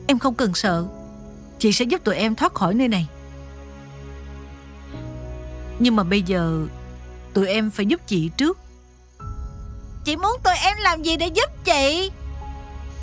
Em không cần sợ. Chị sẽ giúp tụi em thoát khỏi nơi này. Nhưng mà bây giờ tụi em phải giúp chị trước. Chị muốn tụi em làm gì để giúp chị?